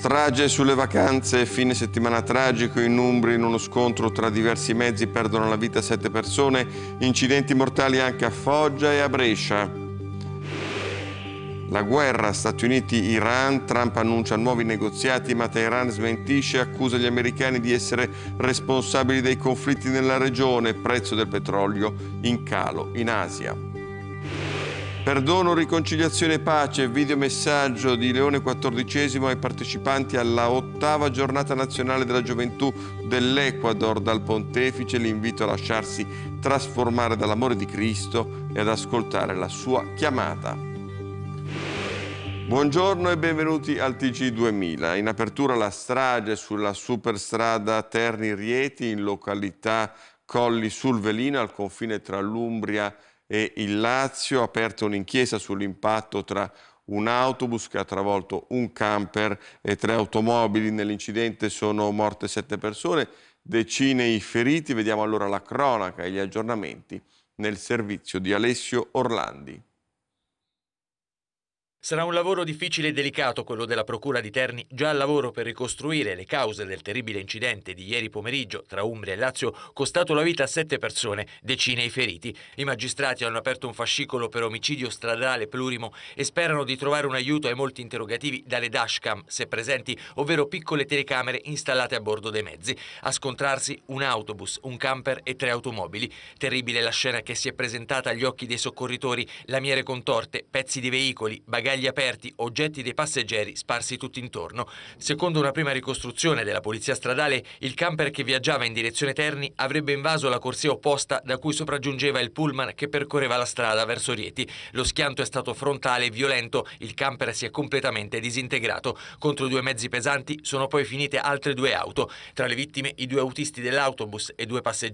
Strage sulle vacanze, fine settimana tragico in Umbria, in uno scontro tra diversi mezzi perdono la vita 7 persone, incidenti mortali anche a Foggia e a Brescia. La guerra Stati Uniti-Iran, Trump annuncia nuovi negoziati ma Teheran smentisce e accusa gli americani di essere responsabili dei conflitti nella regione, prezzo del petrolio in calo in Asia. Perdono, riconciliazione e pace, videomessaggio di Leone XIV ai partecipanti alla 8ª giornata nazionale della gioventù dell'Ecuador. Dal pontefice l'invito a lasciarsi trasformare dall'amore di Cristo e ad ascoltare la sua chiamata. Buongiorno e benvenuti al TG2000. In apertura la strage sulla superstrada Terni-Rieti in località Colli sul Velino al confine tra l'Umbria e il Lazio, aperta un'inchiesta sull'impatto tra un autobus che ha travolto un camper e 3 automobili. Nell'incidente sono morte 7 persone, decine i feriti. Vediamo allora la cronaca e gli aggiornamenti nel servizio di Alessio Orlandi. Sarà un lavoro difficile e delicato quello della Procura di Terni, già al lavoro per ricostruire le cause del terribile incidente di ieri pomeriggio tra Umbria e Lazio, costato la vita a 7 persone, decine i feriti. I magistrati hanno aperto un fascicolo per omicidio stradale plurimo e sperano di trovare un aiuto ai molti interrogativi dalle dashcam, se presenti, ovvero piccole telecamere installate a bordo dei mezzi. A scontrarsi un autobus, un camper e 3 automobili. Terribile la scena che si è presentata agli occhi dei soccorritori, lamiere contorte, pezzi di veicoli, bagagli aperti, oggetti dei passeggeri sparsi tutto intorno. Secondo una prima ricostruzione della polizia stradale, il camper che viaggiava in direzione Terni avrebbe invaso la corsia opposta da cui sopraggiungeva il pullman che percorreva la strada verso Rieti. Lo schianto è stato frontale e violento, il camper si è completamente disintegrato. Contro 2 mezzi pesanti sono poi finite altre 2 auto. Tra le vittime i 2 autisti dell'autobus e 2 passeggeri